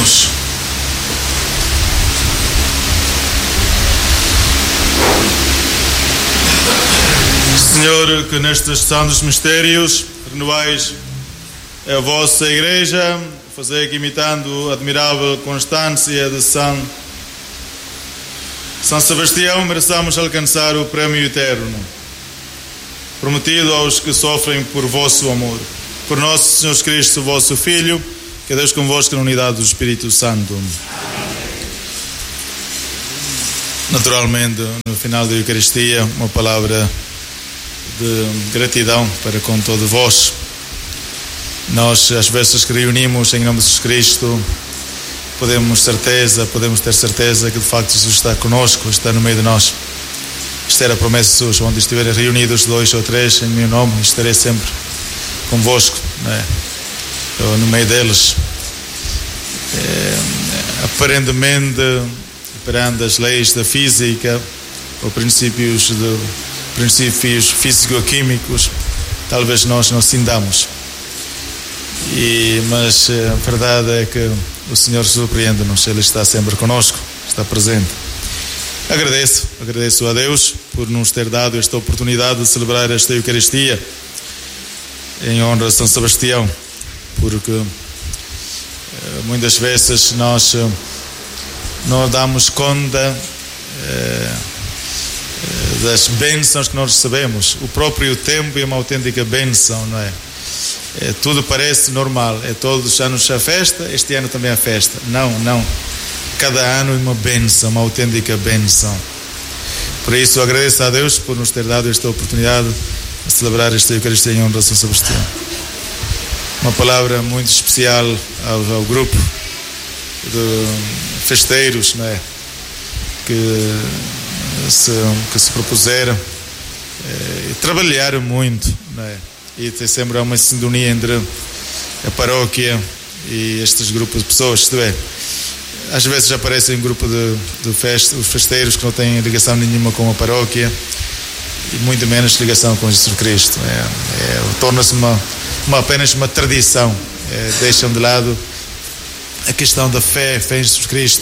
Oremos. Senhor, que nestes santos mistérios renovais a vossa Igreja, fazei que, imitando a admirável constância de São Sebastião, mereçamos alcançar o prémio eterno, prometido aos que sofrem por vosso amor. Por nosso Senhor Cristo, vosso Filho, que é Deus convosco na unidade do Espírito Santo. Naturalmente, no final da Eucaristia, uma palavra de gratidão para com todos vós. Nós, às vezes que reunimos em nome de Jesus Cristo, podemos ter certeza que de facto Jesus está conosco, está no meio de nós. Esta era a promessa de Jesus: onde estiverem reunidos 2 ou 3 em meu nome, estarei sempre convosco, né? Ou no meio deles. Aparentemente, perante as leis da física ou princípios físico-químicos, talvez nós não sintamos. Mas a verdade é que o Senhor surpreende-nos, Ele está sempre conosco, está presente. Agradeço a Deus por nos ter dado esta oportunidade de celebrar esta Eucaristia em honra a São Sebastião, porque muitas vezes nós não damos conta das bênçãos que nós recebemos. O próprio tempo é uma autêntica bênção, não é? Tudo parece normal, todos os anos a festa, este ano também a festa. Não, cada ano é uma bênção, uma autêntica bênção. Por isso agradeço a Deus por nos ter dado esta oportunidade de celebrar esta Eucaristia em honra a São Sebastião. Uma palavra muito especial ao grupo de festeiros, não é? que se propuseram e trabalharam muito, não é? E tem sempre uma sintonia entre a paróquia e estes grupos de pessoas, isto é, às vezes aparecem um grupo de festeiros que não têm ligação nenhuma com a paróquia e muito menos ligação com Jesus Cristo. Torna-se apenas uma tradição, deixam de lado a questão da fé em Jesus Cristo.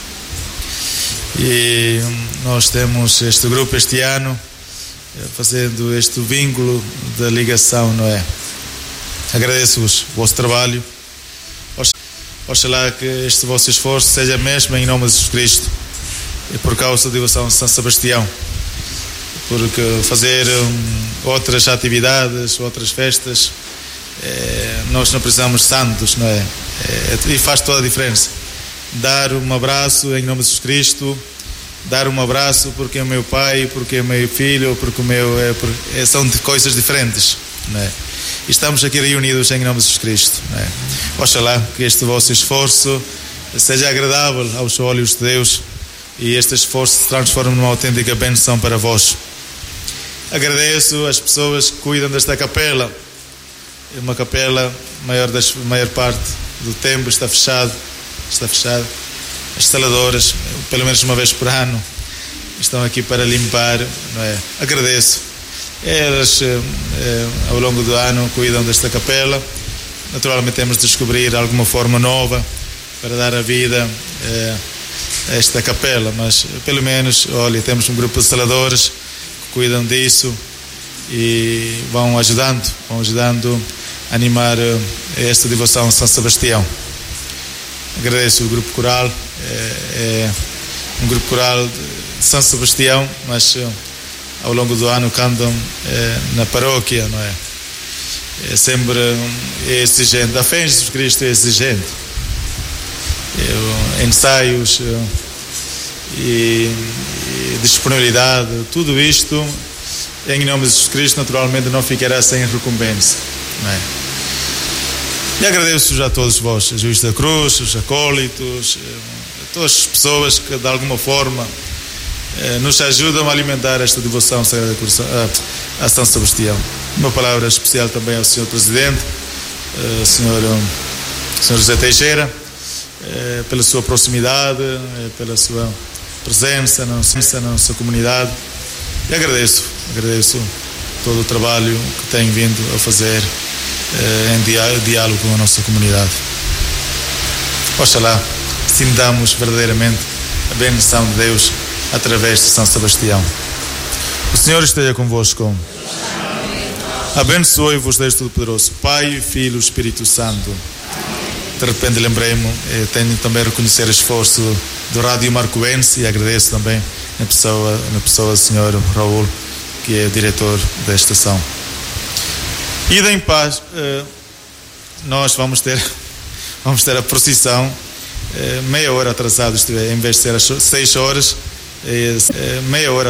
E nós temos este grupo este ano fazendo este vínculo da ligação, não é? Agradeço-vos o vosso trabalho. Oxalá que este vosso esforço seja mesmo em nome de Jesus Cristo e por causa da devoção de São Sebastião, porque fazer outras atividades, outras festas, nós não precisamos de santos, não é? E faz toda a diferença. Dar um abraço em nome de Jesus Cristo, dar um abraço porque é o meu pai, porque é o meu filho, porque são coisas diferentes, não é? E estamos aqui reunidos em nome de Jesus Cristo, não é? Oxalá que este vosso esforço seja agradável aos olhos de Deus e este esforço se transforme numa autêntica bênção para vós. Agradeço às pessoas que cuidam desta capela. É uma capela, maior parte do tempo está fechado. As instaladoras, pelo menos uma vez por ano, estão aqui para limpar, não é? Agradeço. Elas, ao longo do ano, cuidam desta capela. Naturalmente temos de descobrir alguma forma nova para dar a vida a esta capela, mas pelo menos, olha, temos um grupo de instaladores que cuidam disso e vão ajudando a animar esta devoção a São Sebastião. Agradeço o grupo coral, é um grupo coral de São Sebastião, mas ao longo do ano cantam na paróquia, não é? É sempre exigente. A fé em Jesus Cristo é exigente. Ensaios e disponibilidade, tudo isto em nome de Jesus Cristo naturalmente não ficará sem recompensa, não é? E agradeço a todos vós, a Juiz da Cruz, os acólitos, a todas as pessoas que de alguma forma nos ajudam a alimentar esta devoção a São Sebastião. Uma palavra especial também ao Sr. Presidente, Sr. José Teixeira, pela sua proximidade, pela sua presença na nossa comunidade. E agradeço todo o trabalho que tem vindo a fazer em diálogo com a nossa comunidade. Oxalá sintamos verdadeiramente a benção de Deus através de São Sebastião. O Senhor esteja convosco. Abençoe-vos Deus Todo-Poderoso, Pai, Filho e Espírito Santo. De repente lembrei-me, tenho também a reconhecer o esforço do Rádio Marcoense e agradeço também na pessoa do Sr. Raul, que é o diretor da estação. Ida em paz, nós vamos ter a procissão meia hora atrasado, em vez de ser às 6 horas, meia hora